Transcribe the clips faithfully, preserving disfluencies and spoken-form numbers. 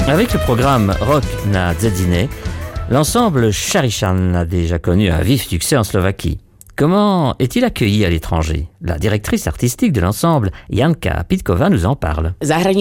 Avec le programme Rock na Dzedzine, l'ensemble Šarišan a déjà connu un vif succès en Slovaquie. Comment est-il accueilli à l'étranger? La directrice artistique de l'ensemble, Janka Pitková, nous en parle.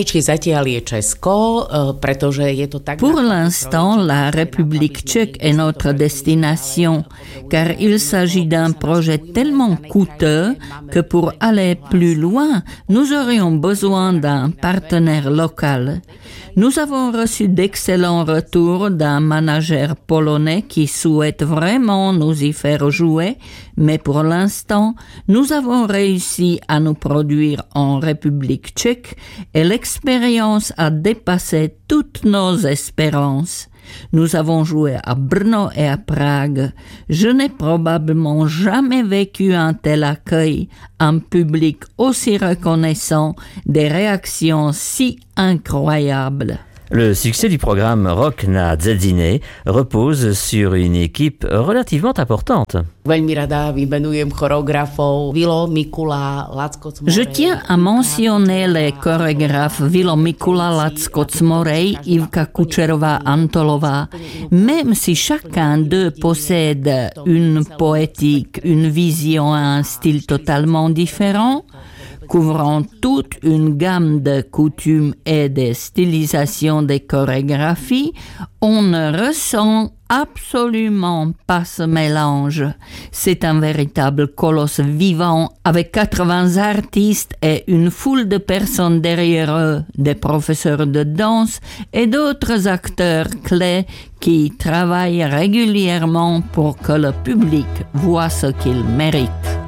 Pour l'instant, la République tchèque est notre destination, car il s'agit d'un projet tellement coûteux que pour aller plus loin, nous aurions besoin d'un partenaire local. Nous avons reçu d'excellents retours d'un manager polonais qui souhaite vraiment nous y faire jouer, mais pour l'instant, nous avons réussi à nous produire en République tchèque et l'expérience a dépassé toutes nos espérances. Nous avons joué à Brno et à Prague. Je n'ai probablement jamais vécu un tel accueil, un public aussi reconnaissant, des réactions si incroyables. Le succès du programme Rock na Dzedzine repose sur une équipe relativement importante. Je tiens à mentionner les chorégraphes Vilo Mikula, Lacko Cmorej, Ivka Kučerová, Antolová. Même si chacun d'eux possède une poétique, une vision et un style totalement différent, couvrant toute une gamme de coutumes et de stylisations des chorégraphies, on ne ressent absolument pas ce mélange. C'est un véritable colosse vivant avec quatre-vingts artistes et une foule de personnes derrière eux, des professeurs de danse et d'autres acteurs clés qui travaillent régulièrement pour que le public voit ce qu'il mérite.